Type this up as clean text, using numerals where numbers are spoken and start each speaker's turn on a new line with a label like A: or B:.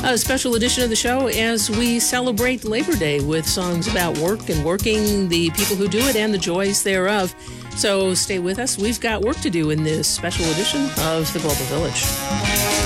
A: A special edition of the show as we celebrate Labor Day with songs about work and working, the people who do it, and the joys thereof. So stay with us. We've got work to do in this special edition of the Global Village.